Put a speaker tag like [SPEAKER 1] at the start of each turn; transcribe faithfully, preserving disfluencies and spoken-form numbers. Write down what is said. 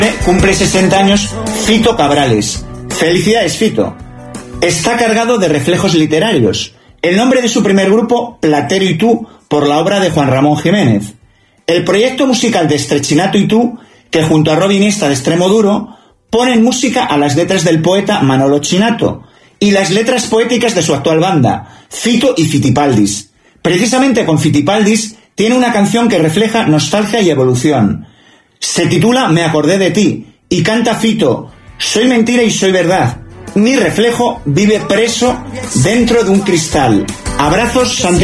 [SPEAKER 1] cumple sesenta años Fito Cabrales. Felicidades, Fito. Está cargado de reflejos literarios. El nombre de su primer grupo, Platero y tú, por la obra de Juan Ramón Jiménez. El proyecto musical de Estrechinato y tú, que junto a Robin Ista de Extremo Duro, ponen música a las letras del poeta Manolo Chinato y las letras poéticas de su actual banda, Fito y Fitipaldis. Precisamente con Fitipaldis tiene una canción que refleja nostalgia y evolución. Se titula Me acordé de ti y canta Fito: soy mentira y soy verdad. Mi reflejo vive preso dentro de un cristal. Abrazos, Santi.